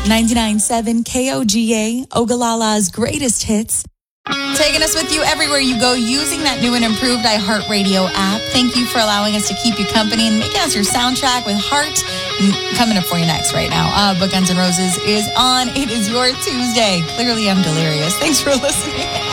99.7 KOGA, Ogallala's greatest hits. Taking us with you everywhere you go using that new and improved iHeartRadio app. Thank you for allowing us to keep you company and making us your soundtrack with Heart. Coming up for you next right now. But Guns N' Roses is on. It is your Tuesday. Clearly I'm delirious. Thanks for listening.